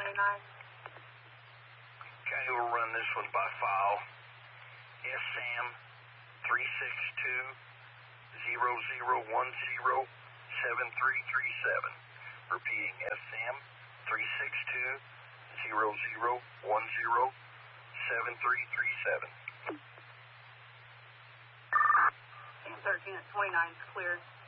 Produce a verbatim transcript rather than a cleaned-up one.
twenty-nine. Okay, we'll run this one by file. S Sam three six two zero zero one zero seven three three seven. Repeating, S Sam three six two zero zero one zero seven three three seven. Sam thirteen at twenty-nine is cleared.